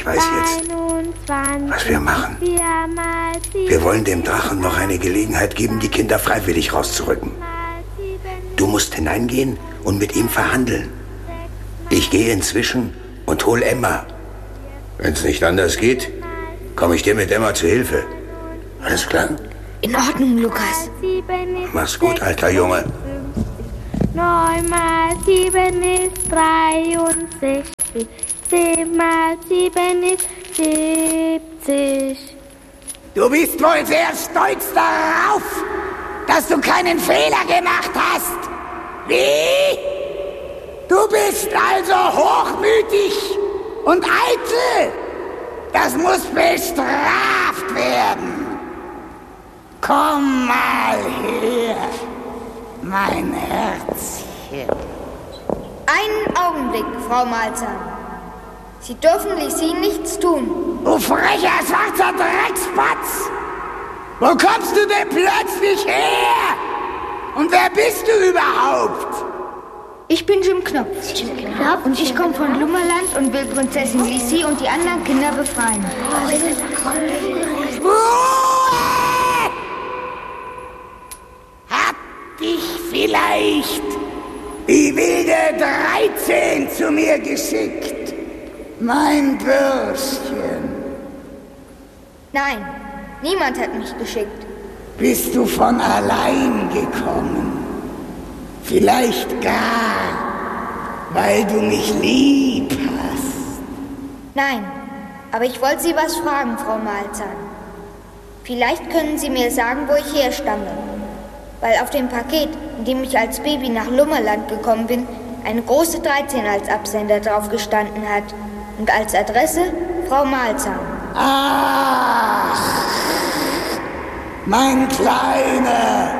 Ich weiß jetzt, was wir machen. Wir wollen dem Drachen noch eine Gelegenheit geben, die Kinder freiwillig rauszurücken. Du musst hineingehen und mit ihm verhandeln. Ich gehe inzwischen und hol Emma. Wenn es nicht anders geht, komme ich dir mit Emma zu Hilfe. Alles klar? In Ordnung, Lukas. Mach's gut, alter Junge. 9 mal 7 ist 63. 10 mal 7 ist 70. Du bist wohl sehr stolz darauf, dass du keinen Fehler gemacht hast. Wie? Du bist also hochmütig und eitel. Das muss bestraft werden. Komm mal her, mein Herzchen. Einen Augenblick, Frau Malzahn. Sie dürfen Lissi nichts tun. Du frecher, schwarzer Dreckspatz! Wo kommst du denn plötzlich her? Und wer bist du überhaupt? Ich bin Jim Knopf. Und ich komme von Lummerland und will Prinzessin Lissi und die anderen Kinder befreien. Ruhe! Hat dich vielleicht die wilde 13 zu mir geschickt? Mein Bürschchen. Nein, niemand hat mich geschickt. Bist du von allein gekommen? Vielleicht gar, weil du mich lieb hast. Nein, aber ich wollte Sie was fragen, Frau Malzahn. Vielleicht können Sie mir sagen, wo ich herstamme. Weil auf dem Paket, in dem ich als Baby nach Lummerland gekommen bin, eine große 13 als Absender drauf gestanden hat. Und als Adresse Frau Malzahn. Ach, mein Kleiner,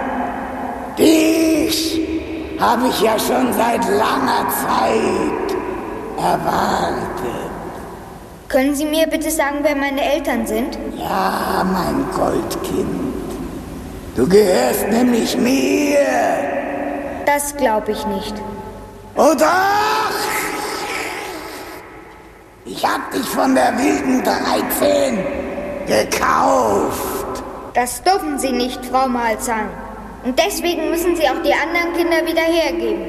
dich habe ich ja schon seit langer Zeit erwartet. Können Sie mir bitte sagen, wer meine Eltern sind? Ja, mein Goldkind. Du gehörst nämlich mir. Das glaube ich nicht. Oh doch! Ich hab dich von der wilden 13 gekauft. Das dürfen Sie nicht, Frau Malzahn. Und deswegen müssen Sie auch die anderen Kinder wieder hergeben.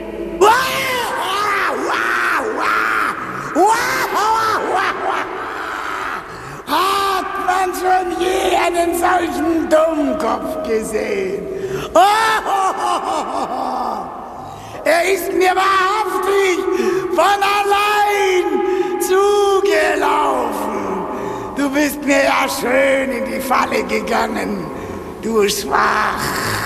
Hat man schon je einen solchen Dummkopf gesehen? Er ist mir wahrhaftig von allein zugelaufen. Du bist mir ja schön in die Falle gegangen, du Schwachkopf.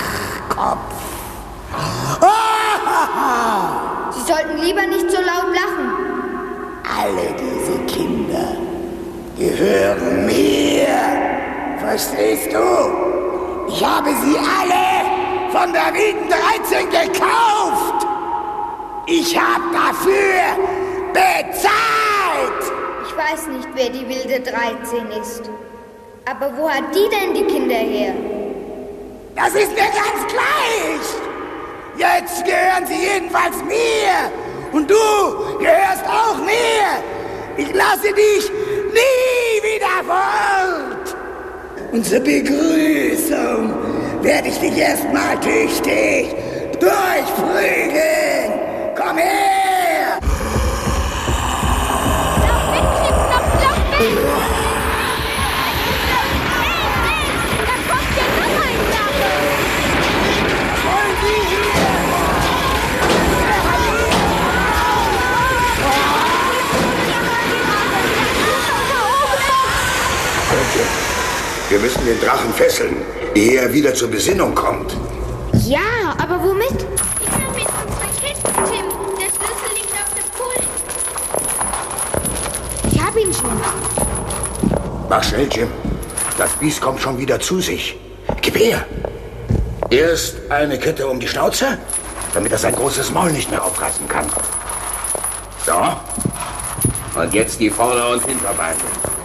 Sie sollten lieber nicht so laut lachen. Alle diese Kinder gehören mir. Verstehst du? Ich habe sie alle von der wilden 13 gekauft. Ich habe dafür bezahlt. Ich weiß nicht, wer die wilde 13 ist. Aber wo hat die denn die Kinder her? Das ist mir ganz gleich. Jetzt gehören sie jedenfalls mir. Und du gehörst auch mir. Ich lasse dich nie wieder fort. Und zur Begrüßung werde ich dich erstmal tüchtig durchprügeln. Komm her! Lauf weg, Jim, lauf weg! Da kommt ja noch ein Drache! Wollen Sie hier? Wir müssen den Drachen fesseln, ehe er wieder zur Besinnung kommt. Ja, aber womit? Ich will mit unseren Kisten, Tim. Der Schlüssel liegt auf dem Pult. Ich hab ihn schon. Mach schnell, Jim. Das Biest kommt schon wieder zu sich. Gib her. Erst eine Kette um die Schnauze, damit er sein großes Maul nicht mehr aufreißen kann. So. Und jetzt die Vorder- und Hinterbeine.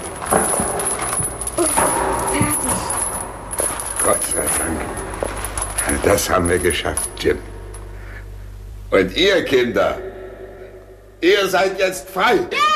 Gott sei Dank. Das haben wir geschafft, Jim. Und ihr Kinder, ihr seid jetzt frei. Ja!